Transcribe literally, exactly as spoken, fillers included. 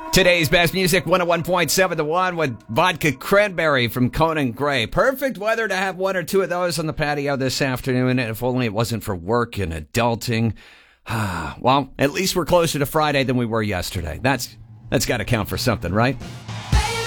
Today's best music, one oh one point seven to one with Vodka Cranberry from Conan Gray. Perfect weather to have one or two of those on the patio this afternoon, and if only it wasn't for work and adulting. Well, at least we're closer to Friday than we were yesterday. That's that's got to count for something, right?